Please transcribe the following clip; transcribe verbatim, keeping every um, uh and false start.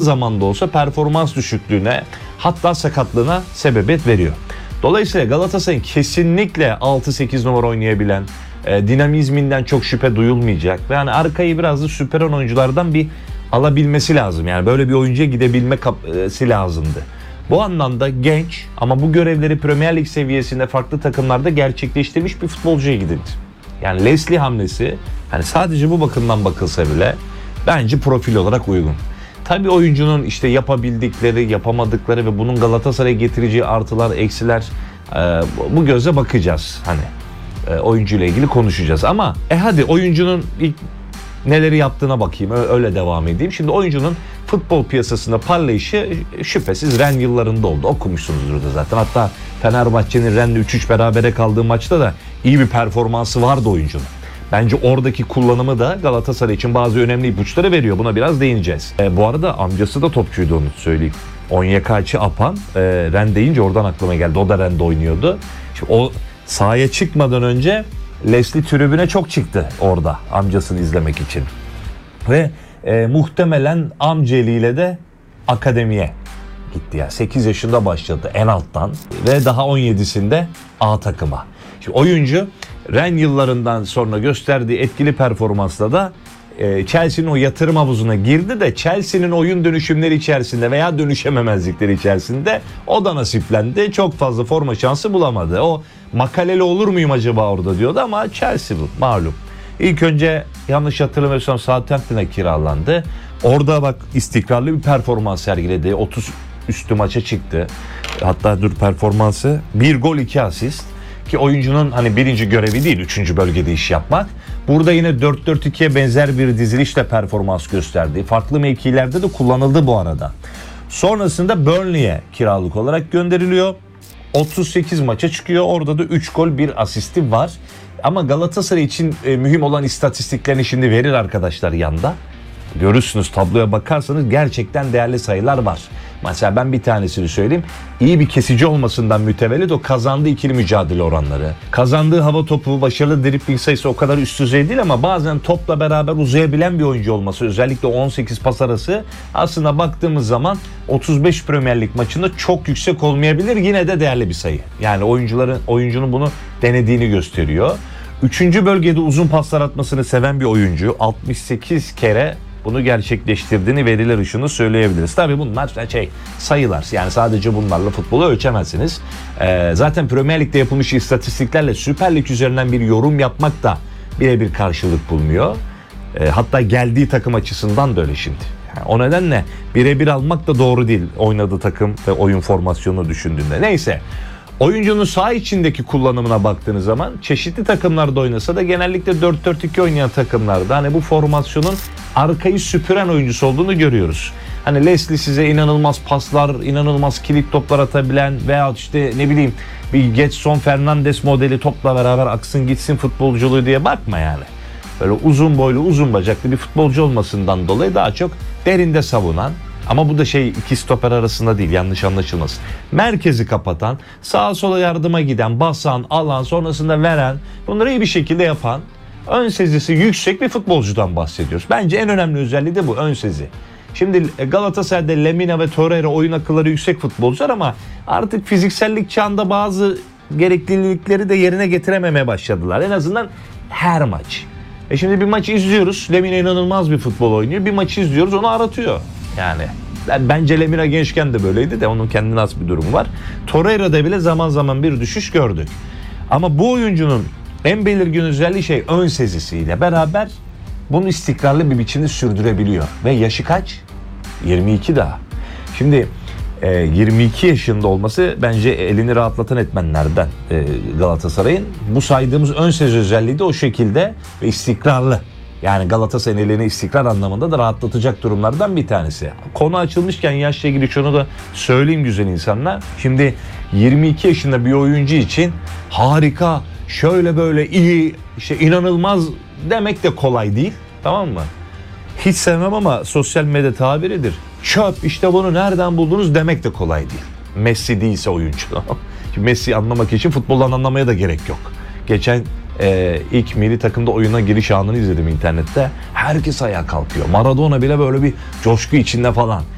zaman da olsa performans düşüklüğüne, hatta sakatlığına sebebiyet veriyor. Dolayısıyla Galatasaray'ın kesinlikle altı sekiz numara oynayabilen, e, dinamizminden çok şüphe duyulmayacak ve yani arkayı biraz da süper on oyunculardan bir alabilmesi lazım. Yani böyle bir oyuncuya gidebilmesi lazımdı. Bu anlamda genç ama bu görevleri Premier Lig seviyesinde farklı takımlarda gerçekleştirmiş bir futbolcuya gidildi. Yani Leslie hamlesi hani sadece bu bakımdan bakılsa bile bence profil olarak uygun. Tabii oyuncunun işte yapabildikleri, yapamadıkları ve bunun Galatasaray'a getireceği artılar, eksiler e, bu göze bakacağız. Hani e, oyuncuyla ilgili konuşacağız ama e hadi oyuncunun ilk neleri yaptığına bakayım, öyle devam edeyim. Şimdi oyuncunun futbol piyasasında parlayışı şüphesiz Rennes yıllarında oldu. Okumuşsunuzdur da zaten. Hatta Fenerbahçe'nin Rennes'le üç üç berabere kaldığı maçta da iyi bir performansı vardı oyuncunun. Bence oradaki kullanımı da Galatasaray için bazı önemli ipuçları veriyor. Buna biraz değineceğiz. E, bu arada amcası da topçuydu, onu söyleyeyim. Onyekacı Apan, e, Rennes deyince oradan aklıma geldi. O da Rennes'de oynuyordu. Şimdi o sahaya çıkmadan önce Leslie tribüne çok çıktı orada amcasını izlemek için. Ve e, muhtemelen amceliyle de akademiye gitti ya. Yani sekiz yaşında başladı en alttan ve daha on yedisinde A takıma. Şimdi oyuncu Rennes yıllarından sonra gösterdiği etkili performansla da e, Chelsea'nin o yatırım havuzuna girdi de Chelsea'nin oyun dönüşümleri içerisinde veya dönüşememezlikleri içerisinde o da nasiplendi. Çok fazla forma şansı bulamadı. O makaleli olur muyum acaba orada diyordu ama Chelsea bu malum. İlk önce yanlış hatırlamıyorsam Southampton'a kiralandı. Orada bak istikrarlı bir performans sergiledi. otuz üstü maça çıktı. Hatta dur performansı bir gol iki asist. Ki oyuncunun hani birinci görevi değil, üçüncü bölgede iş yapmak. Burada yine dört dört ikiye benzer bir dizilişle performans gösterdi. Farklı mevkilerde de kullanıldı bu arada. Sonrasında Burnley'e kiralık olarak gönderiliyor. otuz sekiz maça çıkıyor. Orada da üç gol bir asisti var. Ama Galatasaray için e, mühim olan istatistiklerini şimdi verir arkadaşlar yanda. Görürsünüz, tabloya bakarsanız gerçekten değerli sayılar var. Mesela ben bir tanesini söyleyeyim. İyi bir kesici olmasından mütevellit o kazandığı ikili mücadele oranları. Kazandığı hava topu, başarılı dribling sayısı o kadar üst düzey değil ama bazen topla beraber uzayabilen bir oyuncu olması. Özellikle on sekiz pas arası aslında baktığımız zaman otuz beş Premier Lig maçında çok yüksek olmayabilir. Yine de değerli bir sayı. Yani oyuncuların oyuncunun bunu denediğini gösteriyor. Üçüncü bölgede uzun paslar atmasını seven bir oyuncu. altmış sekiz kere bunu gerçekleştirdiğini veriler ışığında söyleyebiliriz. Tabii bunlar şey sayılar. Yani sadece bunlarla futbolu ölçemezsiniz. Ee, zaten Premier Lig'de yapılmış istatistiklerle Süper Lig üzerinden bir yorum yapmak da birebir karşılık bulmuyor. Ee, hatta geldiği takım açısından da öyle şimdi. Yani o nedenle birebir almak da doğru değil oynadığı takım ve oyun formasyonunu düşündüğünde. Neyse. Oyuncunun saha içindeki kullanımına baktığınız zaman çeşitli takımlarda oynasa da genellikle dört dört iki oynayan takımlarda hani bu formasyonun arkayı süpüren oyuncusu olduğunu görüyoruz. Hani Leslie size inanılmaz paslar, inanılmaz kilit toplar atabilen veya işte ne bileyim bir Getson Fernandes modeli topla beraber aksın gitsin futbolculuğu diye bakma yani. Böyle uzun boylu, uzun bacaklı bir futbolcu olmasından dolayı daha çok derinde savunan, ama bu da şey iki stoper arasında değil, yanlış anlaşılmasın. Merkezi kapatan, sağa sola yardıma giden, basan, alan, sonrasında veren, bunları iyi bir şekilde yapan, ön sezisi yüksek bir futbolcudan bahsediyoruz. Bence en önemli özelliği de bu, ön sezi. Şimdi Galatasaray'da Lemina ve Torreira oyun akılları yüksek futbolcular ama artık fiziksellik çağında bazı gereklilikleri de yerine getirememeye başladılar. En azından her maç. E şimdi bir maçı izliyoruz, Lemina inanılmaz bir futbol oynuyor. Bir maçı izliyoruz, onu aratıyor. Yani bence Lemina gençken de böyleydi de onun kendine has bir durumu var. Torreira'da bile zaman zaman bir düşüş gördük. Ama bu oyuncunun en belirgin özelliği şey ön sezisiyle beraber bunu istikrarlı bir biçimde sürdürebiliyor. Ve yaşı kaç? yirmi iki daha. Şimdi e, yirmi iki yaşında olması bence elini rahatlatan etmenlerden e, Galatasaray'ın. Bu saydığımız ön sezi özelliği de o şekilde ve istikrarlı. Yani Galatasaray'ın elini istikrar anlamında da rahatlatacak durumlardan bir tanesi. Konu açılmışken yaşla ilgili şunu da söyleyeyim güzel insanlar. Şimdi yirmi iki yaşında bir oyuncu için harika, şöyle böyle iyi, işte inanılmaz demek de kolay değil. Tamam mı? Hiç sevmem ama sosyal medya tabiridir. Çöp, işte bunu nereden buldunuz demek de kolay değil. Messi değilse oyuncu. Şimdi Messi'yi anlamak için futboldan anlamaya da gerek yok. Geçen Ee, ilk milli takımda oyuna giriş anını izledim internette. Herkes ayağa kalkıyor. Maradona bile böyle bir coşku içinde falan.